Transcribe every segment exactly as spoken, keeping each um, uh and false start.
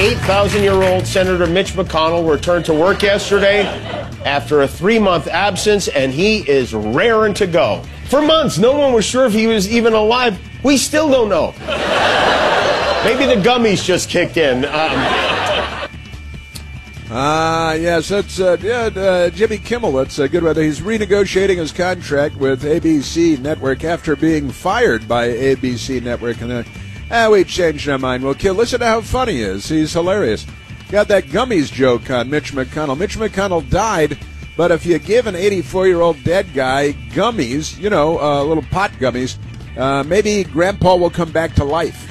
eight thousand year old Senator Mitch McConnell returned to work yesterday after a three-month absence, and he is raring to go. For months, no one was sure if he was even alive. We still don't know. Maybe the gummies just kicked in. Um, Ah, uh, yes, that's uh, yeah, uh, Jimmy Kimmel. That's a good one. He's renegotiating his contract with A B C Network after being fired by A B C Network. And then, ah, we changed our mind. Well, kid, listen to how funny he is. He's hilarious. Got that gummies joke on Mitch McConnell. Mitch McConnell died, but if you give an eighty-four-year-old dead guy gummies, you know, uh, little pot gummies, uh, maybe Grandpa will come back to life.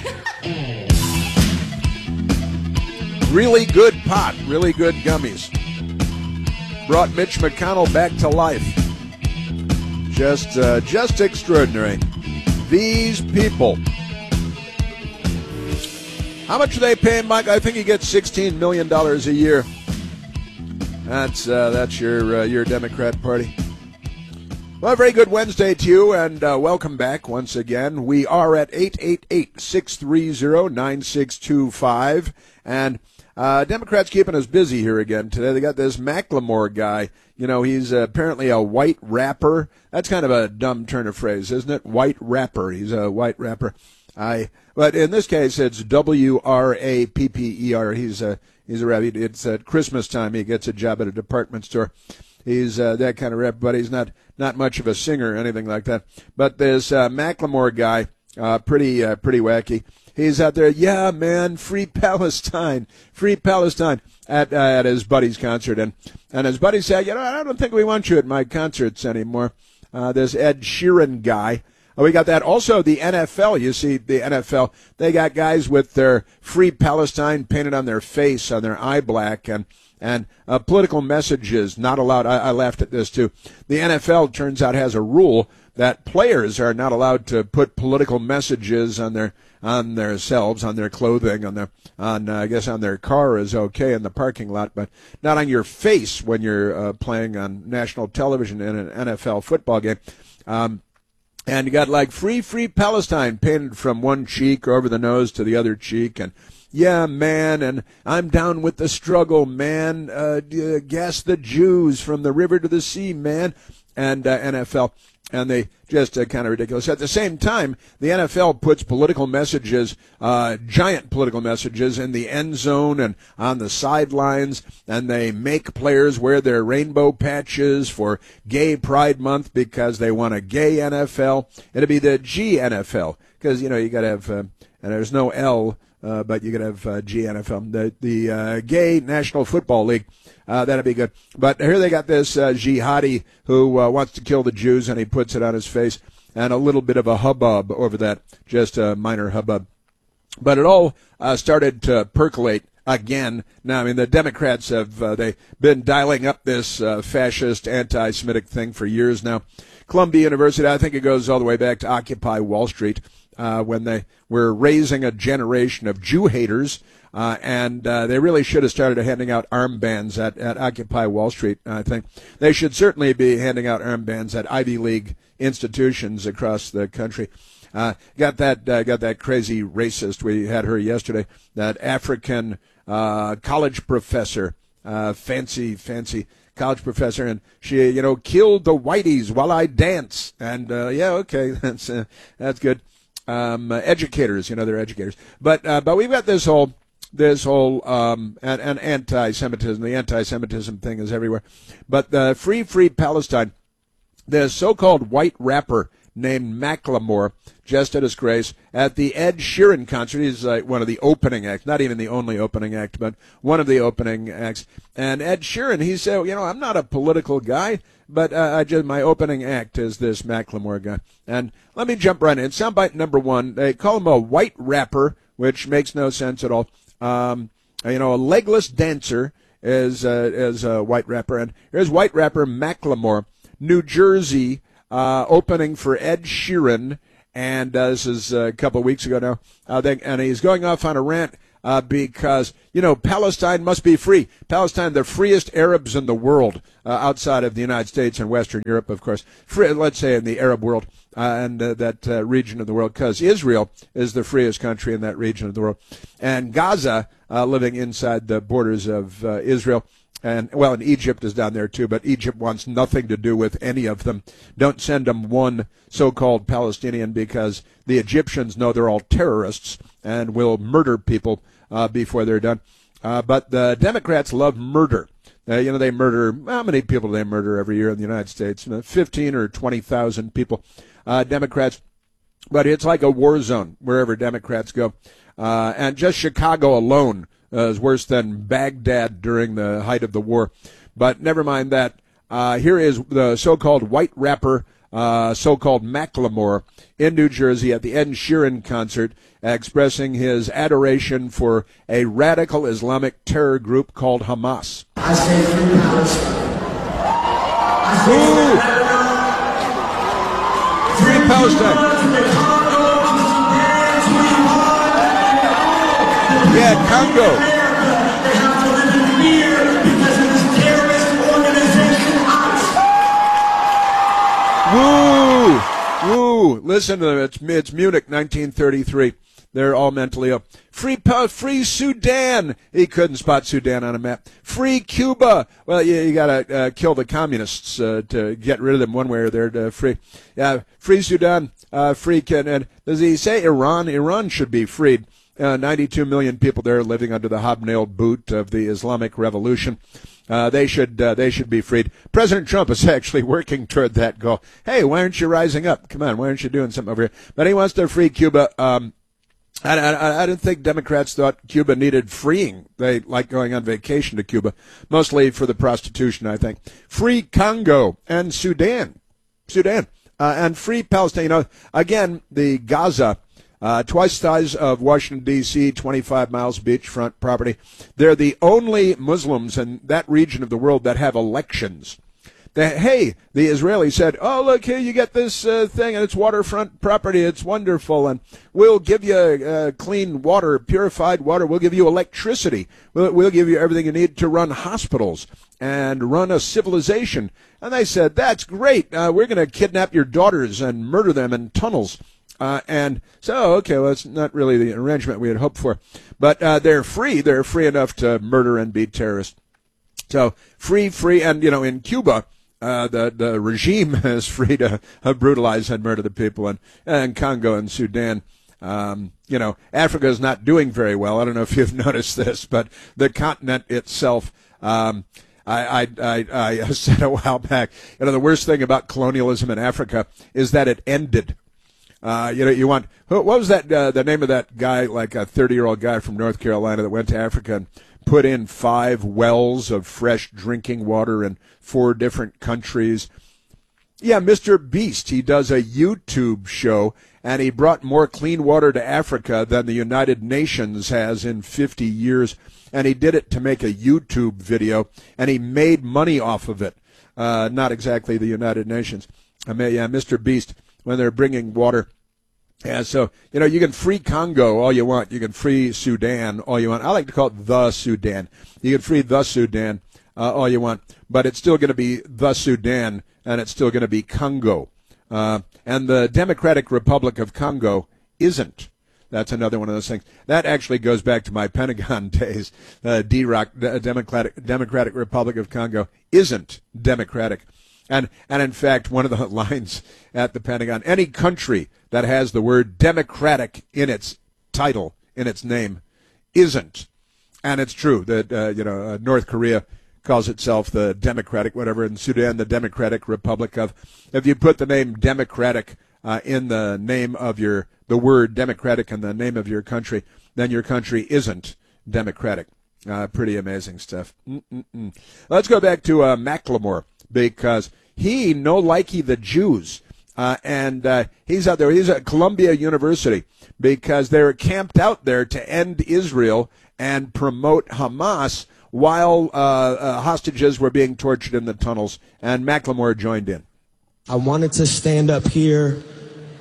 Really good pot, really good gummies. Brought Mitch McConnell back to life. Just, uh, just extraordinary. These people. How much are they paying, Mike? I think he gets sixteen million dollars a year. That's uh, that's your uh, your Democrat Party. Well, a very good Wednesday to you, and uh, welcome back once again. We are at eight eight eight, six three zero, nine six two five, and Uh, Democrats keeping us busy here again today. They got this Macklemore guy. You know, he's uh, apparently a white rapper. That's kind of a dumb turn of phrase, isn't it? White rapper. He's a white rapper. I, but in this case, it's W R A P P E R. He's a he's a rapper. It's at Christmas time. He gets a job at a department store. He's uh, that kind of rapper, but he's not not much of a singer or anything like that. But this uh, Macklemore guy, uh, pretty uh, pretty wacky. He's out there, yeah, man, free Palestine, free Palestine, at uh, at his buddy's concert. And, and his buddy said, you know, I don't think we want you at my concerts anymore. Uh, this Ed Sheeran guy. Oh, we got that. Also, the N F L, you see, the N F L, they got guys with their free Palestine painted on their face, on their eye black, and and uh, political messages not allowed. I, I laughed at this, too. The N F L, turns out, has a rule that players are not allowed to put political messages on their on themselves, on their clothing, on their on uh, I guess on their car is okay in the parking lot, but not on your face when you're uh, playing on national television in an N F L football game. Um, and you got like free, free Palestine painted from one cheek over the nose to the other cheek, and yeah, man, and I'm down with the struggle, man. Uh, gas the Jews from the river to the sea, man. And uh, N F L. And they just uh, kind of ridiculous. At the same time, the N F L puts political messages, uh, giant political messages in the end zone and on the sidelines, and they make players wear their rainbow patches for Gay Pride Month because they want a gay N F L. It'll be the G N F L because, you know, you got to have, uh, and there's no L, uh, but you got to have uh, G N F L, the, the uh, Gay National Football League. Uh, that'd be good. But here they got this uh, jihadi who uh, wants to kill the Jews, and he puts it on his face, and a little bit of a hubbub over that, just a minor hubbub. But it all uh, started to percolate again. Now, I mean, the Democrats have uh, they been dialing up this uh, fascist, anti-Semitic thing for years now. Columbia University, I think it goes all the way back to Occupy Wall Street, uh, when they were raising a generation of Jew haters. Uh, and uh, they really should have started handing out armbands at, at Occupy Wall Street, I think. They should certainly be handing out armbands at Ivy League institutions across the country. Uh, got that uh, got that crazy racist, we had her yesterday, that African uh, college professor, uh, fancy, fancy college professor, and she, you know, killed the whiteys while I dance. And, uh, yeah, okay, that's uh, that's good. Um, uh, educators, you know, they're educators. But, uh, but we've got this whole... This whole um, and, and anti-Semitism, the anti-Semitism thing is everywhere. But the Free, Free Palestine, the so-called white rapper named Macklemore, just a disgrace, at the Ed Sheeran concert. He's like one of the opening acts, not even the only opening act, but one of the opening acts. And Ed Sheeran, he said, you know, I'm not a political guy, but uh, I just my opening act is this Macklemore guy. And let me jump right in. Soundbite number one, they call him a white rapper, which makes no sense at all. Um, you know, a legless dancer is uh, is a white rapper, and here's white rapper Macklemore, New Jersey, uh, opening for Ed Sheeran, and uh, this is a couple of weeks ago now. Uh, they, and he's going off on a rant uh, because, you know, Palestine must be free. Palestine, the freest Arabs in the world, uh, outside of the United States and Western Europe, of course. Free, let's say in the Arab world uh, and uh, that uh, region of the world, because Israel is the freest country in that region of the world. And Gaza, uh, living inside the borders of uh, Israel, and, well, and Egypt is down there, too, but Egypt wants nothing to do with any of them. Don't send them one so-called Palestinian because the Egyptians know they're all terrorists and will murder people uh, before they're done. Uh, but the Democrats love murder. Uh, you know, they murder, how many people do they murder every year in the United States? fifteen or twenty thousand people, uh, Democrats. But it's like a war zone wherever Democrats go. Uh, and just Chicago alone Uh, is worse than Baghdad during the height of the war. But never mind that. Uh, here is the so-called white rapper, uh, so-called Macklemore, in New Jersey at the Ed Sheeran concert, expressing his adoration for a radical Islamic terror group called Hamas. I say free Palestine. I say free Palestine. Yeah, Congo. They have to live in fear because of this terrorist organization, ISIS. Woo! Woo! Listen to them. It's, it's Munich, nineteen thirty-three. They're all mentally ill. Free, free Sudan. He couldn't spot Sudan on a map. Free Cuba. Well, you, you got to uh, kill the communists uh, to get rid of them one way or the other. Free. Yeah, free Sudan. Uh, free. And, and does he say Iran? Iran should be freed. Uh, ninety-two million people there living under the hobnailed boot of the Islamic Revolution. Uh, they should uh, they should be freed. President Trump is actually working toward that goal. Hey, why aren't you rising up? Come on, why aren't you doing something over here? But he wants to free Cuba. Um, I, I, I didn't think Democrats thought Cuba needed freeing. They like going on vacation to Cuba, mostly for the prostitution, I think. Free Congo and Sudan. Sudan. Uh, and free Palestine. You know, again, the Gaza. Uh, twice the size of Washington, D C, twenty-five miles beachfront property. They're the only Muslims in that region of the world that have elections. They, hey, the Israelis said, oh, look, here you get this uh, thing, and it's waterfront property. It's wonderful, and we'll give you uh, clean water, purified water. We'll give you electricity. We'll, we'll give you everything you need to run hospitals and run a civilization. And they said, that's great. Uh, we're going to kidnap your daughters and murder them in tunnels. Uh, and so, okay, well, it's not really the arrangement we had hoped for. But uh, they're free. They're free enough to murder and be terrorists. So free, free. And, you know, in Cuba, uh, the, the regime is free to uh, brutalize and murder the people. And, and Congo and Sudan, um, you know, Africa is not doing very well. I don't know if you've noticed this, but the continent itself, um, I, I, I, I said a while back, you know, the worst thing about colonialism in Africa is that it ended. Uh, you know, you want, what was that, uh, the name of that guy, like a thirty-year-old guy from North Carolina that went to Africa and put in five wells of fresh drinking water in four different countries? Yeah, Mister Beast. He does a YouTube show, and he brought more clean water to Africa than the United Nations has in fifty years. And he did it to make a YouTube video, and he made money off of it. Uh, not exactly the United Nations. I mean, yeah, Mister Beast. When they're bringing water. Yeah, so, you know, you can free Congo all you want. You can free Sudan all you want. I like to call it the Sudan. You can free the Sudan uh, all you want. But it's still going to be the Sudan, and it's still going to be Congo. Uh, and the Democratic Republic of Congo isn't. That's another one of those things. That actually goes back to my Pentagon days. Uh, D-Rock, the Democratic, Democratic Republic of Congo isn't democratic. And, and in fact, one of the lines at the Pentagon, any country that has the word democratic in its title, in its name, isn't. And it's true that, uh, you know, uh, North Korea calls itself the Democratic, whatever, and Sudan, the Democratic Republic of. If you put the name democratic uh, in the name of your, the word democratic in the name of your country, then your country isn't democratic. Uh, pretty amazing stuff. Mm-mm-mm. Let's go back to uh, Macklemore, because he no likey the Jews. Uh, and uh, he's out there. He's at Columbia University because they're camped out there to end Israel and promote Hamas while uh, uh, hostages were being tortured in the tunnels. And Macklemore joined in. I wanted to stand up here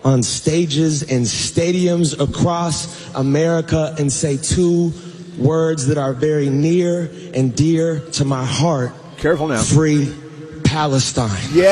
on stages and stadiums across America and say two words that are very near and dear to my heart. Careful now. Free Palestine. Yeah.